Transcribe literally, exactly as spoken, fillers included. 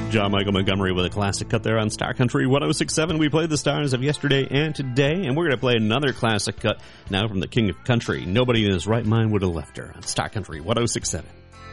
John Michael Montgomery with a classic cut there on Star Country one oh six point seven. We played the stars of yesterday and today, and we're going to play another classic cut now from the King of Country. Nobody in his right mind would have left her on Star Country one oh six point seven.